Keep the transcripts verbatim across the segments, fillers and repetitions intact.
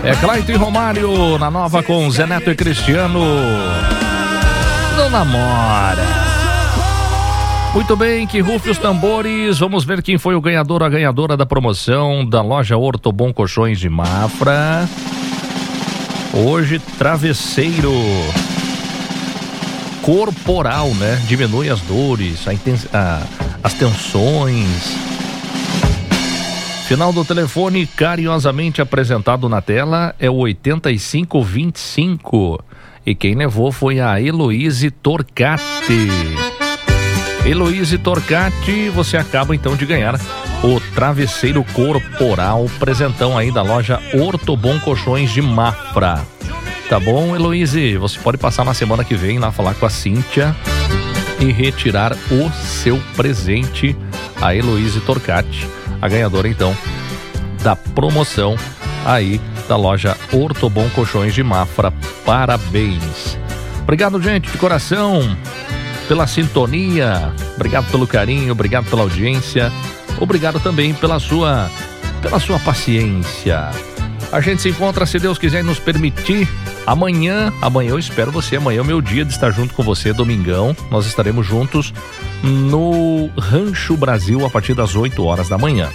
É Clayton e Romário na nova com Zé Neto e Cristiano. Não namora. Muito bem, que rufe os tambores. Vamos ver quem foi o ganhador ou a ganhadora da promoção da loja Ortobon Colchões de Mafra. Hoje, travesseiro corporal, né? Diminui as dores, a intens... a... as tensões. Final do telefone carinhosamente apresentado na tela é o oitenta e cinco vinte e cinco. E quem levou foi a Heloíse Torcati. Heloíse Torcati, você acaba então de ganhar o travesseiro corporal, presentão aí da loja Ortobon Colchões de Mafra. Tá bom, Heloíse? Você pode passar na semana que vem lá falar com a Cíntia e retirar o seu presente. A Heloíse Torcati, a ganhadora então da promoção aí da loja Ortobon Colchões de Mafra. Parabéns. Obrigado, gente, de coração, pela sintonia. Obrigado pelo carinho, obrigado pela audiência. Obrigado também pela sua, pela sua paciência. A gente se encontra, se Deus quiser nos permitir, amanhã. Amanhã eu espero você. Amanhã é o meu dia de estar junto com você, domingão. Nós estaremos juntos no Rancho Brasil a partir das oito horas da manhã.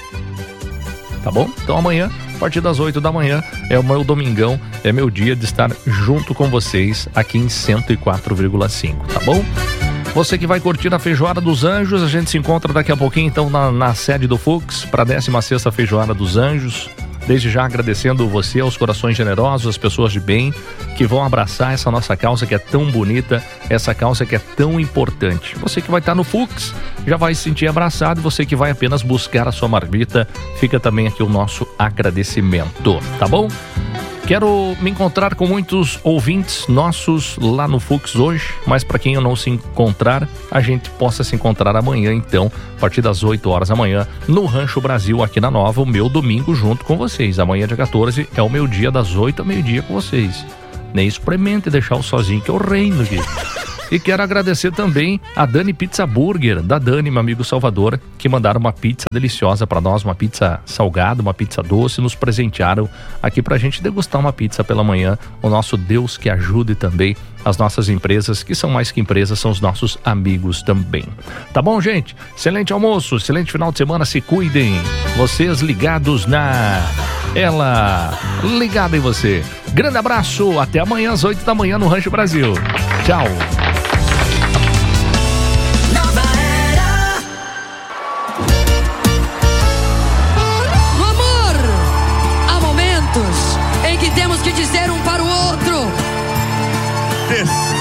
Tá bom? Então amanhã, a partir das oito da manhã, é o meu domingão, é meu dia de estar junto com vocês aqui em cento e quatro vírgula cinco, tá bom? Você que vai curtir a Feijoada dos Anjos, a gente se encontra daqui a pouquinho então na, na sede do Fux para a décima sexta Feijoada dos Anjos. Desde já agradecendo você, aos corações generosos, as pessoas de bem que vão abraçar essa nossa causa que é tão bonita, essa causa que é tão importante. Você que vai estar no Fux já vai se sentir abraçado, e você que vai apenas buscar a sua marmita, fica também aqui o nosso agradecimento, tá bom? Quero me encontrar com muitos ouvintes nossos lá no Fux hoje, mas para quem eu não se encontrar, a gente possa se encontrar amanhã, então, a partir das oito horas da manhã, no Rancho Brasil, aqui na Nova, o meu domingo junto com vocês. Amanhã, dia quatorze, é o meu dia das oito ao meio-dia com vocês. Nem experimente deixar o sozinho, que eu reino aqui. E quero agradecer também a Dani Pizza Burger, da Dani, meu amigo Salvador, que mandaram uma pizza deliciosa para nós, uma pizza salgada, uma pizza doce, nos presentearam aqui pra gente degustar uma pizza pela manhã. O nosso Deus que ajude também as nossas empresas, que são mais que empresas, são os nossos amigos também. Tá bom, gente? Excelente almoço, excelente final de semana, se cuidem. Vocês ligados na... Ela ligada em você. Grande abraço, até amanhã às oito da manhã no Rancho Brasil. Tchau. Em que temos que dizer um para o outro: Des